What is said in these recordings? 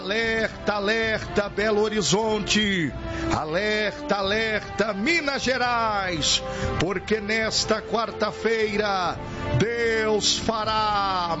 Alerta, alerta, Belo Horizonte, alerta, alerta, Minas Gerais, porque nesta quarta-feira Deus fará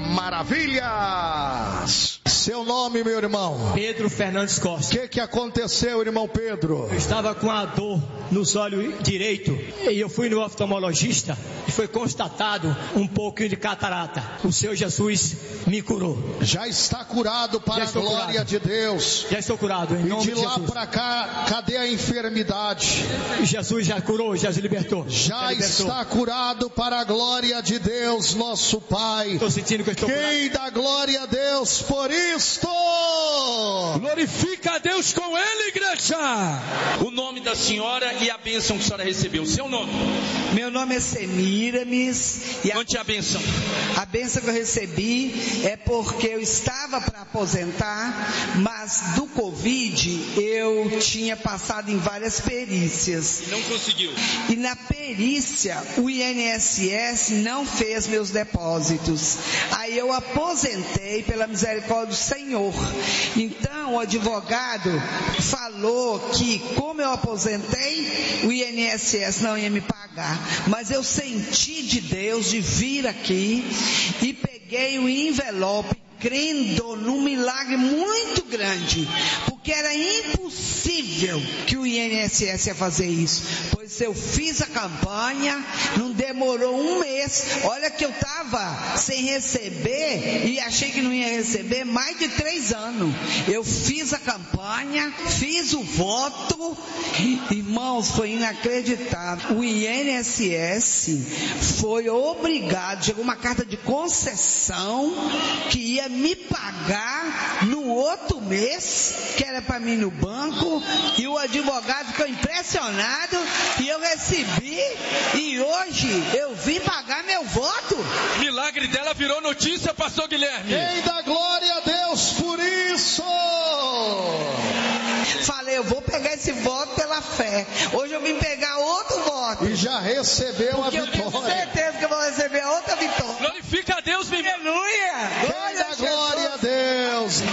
maravilhas. Seu nome, meu irmão? Pedro Fernandes Costa. O que aconteceu, irmão Pedro? Eu estava com a dor nos olhos direito e eu fui no oftalmologista e foi constatado um pouquinho de catarata. O Senhor Jesus me curou. Já está curado para a glória de Deus. Já estou curado em nome de Jesus. E de lá para cá, cadê a enfermidade? Jesus já curou, já se libertou. Já está curado para a glória de Deus, nosso Pai. Estou sentindo que eu estou curado. Quem dá glória a Deus por isto? Glorifica a Deus com ele, igreja. O nome da senhora e a bênção que a senhora recebeu. Seu nome? Meu nome é Semiramis. Conte a bênção. A bênção que eu recebi é porque eu estava para aposentar, mas do Covid eu tinha passado em várias perícias. Não conseguiu. E na perícia o INSS não fez meus depósitos. Aí eu aposentei pela misericórdia do Senhor. Então o advogado falou que como eu aposentei, o INSS não ia me pagar. Mas eu senti de Deus de vir aqui e peguei o envelope crendo num milagre muito grande, porque era impossível que o INSS ia fazer isso, pois eu fiz a campanha, não demorou um mês, olha que eu estava sem receber e achei que não ia receber mais de 3 anos, eu fiz a campanha, fiz o voto, irmãos, foi inacreditável, o INSS foi obrigado, chegou uma carta de concessão que ia me pagar no outro mês, que era para mim no banco, e o advogado ficou impressionado e eu recebi, e hoje eu vim pagar meu voto. Milagre dela virou notícia, pastor Guilherme. Quem dá glória a Deus por isso? Falei, eu vou pegar esse voto pela fé. Hoje eu vim pegar outro voto. E já recebeu a vitória. Eu tenho certeza que eu vou receber a outra vitória. Glorifica a Deus, meu irmão. Aleluia! Quem dá glória a Deus?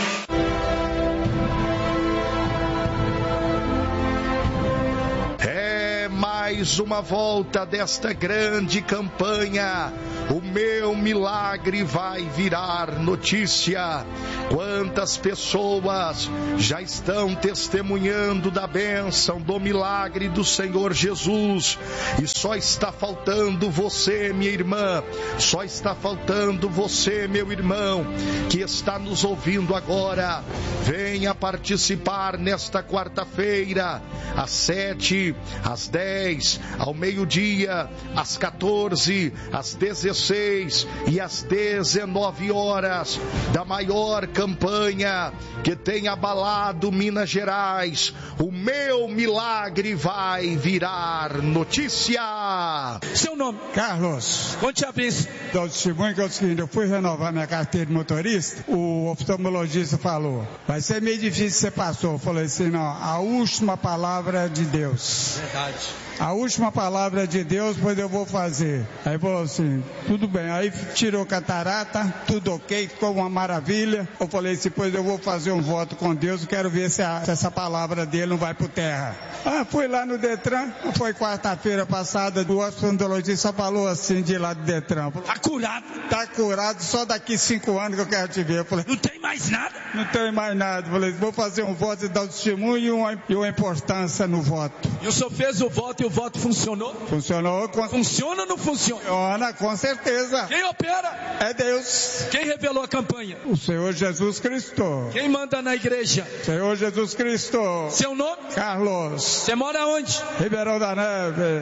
Mais uma volta desta grande campanha. O meu milagre vai virar notícia. Quantas pessoas já estão testemunhando da bênção, do milagre do Senhor Jesus, e só está faltando você, minha irmã, só está faltando você, meu irmão, que está nos ouvindo agora. Venha participar nesta quarta-feira, às 7, às 10, ao meio-dia, às 14, às 16 e às 19 horas, da maior campanha que tem abalado Minas Gerais. O meu milagre vai virar notícia. Seu nome? Carlos. Conte a bênção. Do testemunho que é o seguinte, eu fui renovar minha carteira de motorista, o oftalmologista falou, vai ser meio difícil ser pastor. Eu falei assim, não, a última palavra é de Deus. Verdade. A última palavra é de Deus, pois eu vou fazer. Aí falou assim, tudo bem. Aí tirou catarata, tudo ok, ficou uma maravilha. Eu falei assim, pois eu vou fazer um voto com Deus, quero ver se essa palavra dele não vai por terra. Fui lá no Detran, foi quarta-feira passada, o oftalmologista falou assim de lá do Detran. Falou, tá curado? Tá curado, só daqui 5 anos que eu quero te ver. Eu falei, não tem mais nada? Não tem mais nada. Eu falei, vou fazer um voto e dar o testemunho e uma importância no voto. E o senhor fez o voto e o voto funcionou? Funcionou. Funciona ou não funciona? Funciona, com certeza. Quem opera? É Deus. Quem revelou a campanha? O Senhor Jesus Cristo. Quem manda na igreja? Senhor Jesus Cristo. Seu nome? Carlos. Você mora onde? Ribeirão da Neve.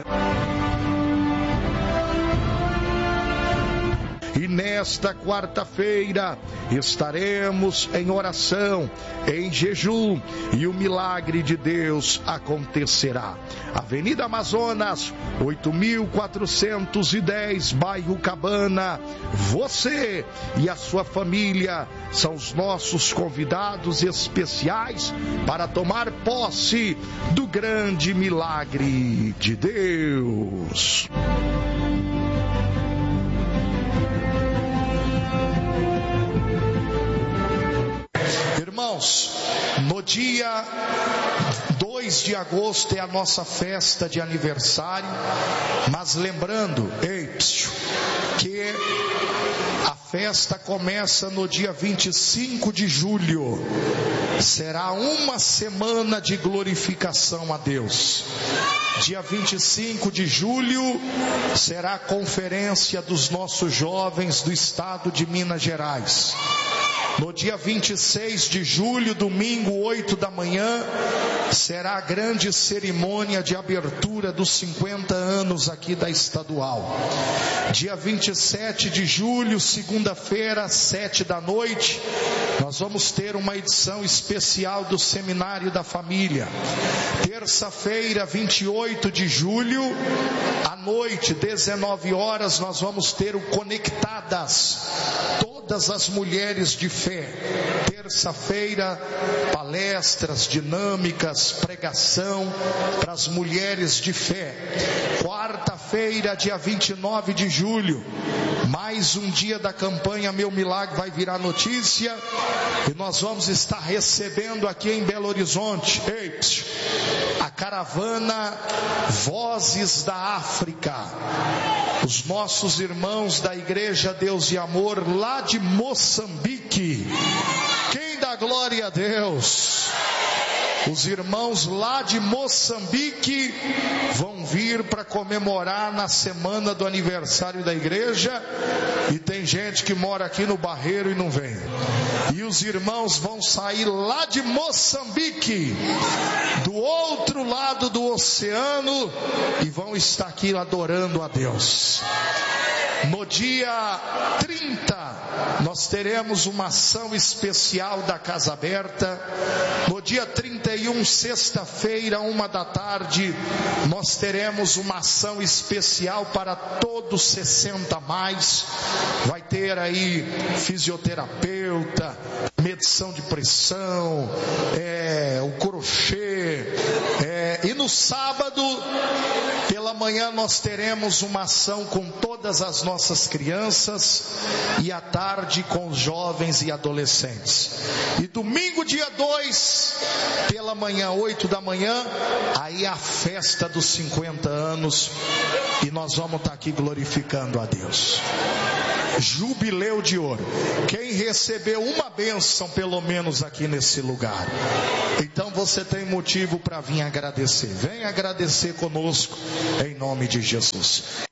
E nesta quarta-feira estaremos em oração, em jejum, e o milagre de Deus acontecerá. Avenida Amazonas, 8.410, bairro Cabana. Você e a sua família são os nossos convidados especiais para tomar posse do grande milagre de Deus. Irmãos, no dia 2 de agosto é a nossa festa de aniversário, mas lembrando, que a festa começa no dia 25 de julho, será uma semana de glorificação a Deus. Dia 25 de julho será a conferência dos nossos jovens do estado de Minas Gerais. No dia 26 de julho, domingo, 8 da manhã, será a grande cerimônia de abertura dos 50 anos aqui da estadual. Dia 27 de julho, segunda-feira, 7 da noite, nós vamos ter uma edição especial do Seminário da Família. Terça-feira, 28 de julho, à noite, 19 horas, nós vamos ter o Conectadas, todas as mulheres de fé. Terça-feira, palestras dinâmicas, pregação para as mulheres de fé. Quarta-feira, dia 29 de julho, mais um dia da campanha Meu Milagre Vai Virar Notícia, e nós vamos estar recebendo aqui em Belo Horizonte a caravana Vozes da África, os nossos irmãos da Igreja Deus e Amor lá de Moçambique. Quem dá glória a Deus? Os irmãos lá de Moçambique vão vir para comemorar na semana do aniversário da igreja, e tem gente que mora aqui no Barreiro e não vem. E os irmãos vão sair lá de Moçambique, do outro lado do oceano, e vão estar aqui adorando a Deus. No dia 30, nós teremos uma ação especial da Casa Aberta. No dia 31, sexta-feira, 1 da tarde, nós teremos uma ação especial para todos 60 mais. Vai ter aí fisioterapeuta, medição de pressão, o crochê, e no sábado, pela manhã, nós teremos uma ação com todas as nossas crianças, e à tarde com os jovens e adolescentes. E domingo, dia 2, pela manhã, 8 da manhã, aí a festa dos 50 anos, e nós vamos estar aqui glorificando a Deus. Jubileu de ouro. Quem recebeu uma bênção pelo menos aqui nesse lugar, então você tem motivo para vir agradecer. Vem agradecer conosco em nome de Jesus.